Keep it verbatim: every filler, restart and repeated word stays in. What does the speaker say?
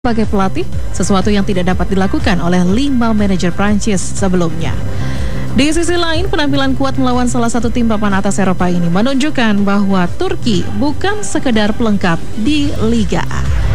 Sebagai pelatih, sesuatu yang tidak dapat dilakukan oleh lima manajer Prancis sebelumnya. Di sisi lain, penampilan kuat melawan salah satu tim papan atas Eropa ini menunjukkan bahwa Turki bukan sekedar pelengkap di Liga A.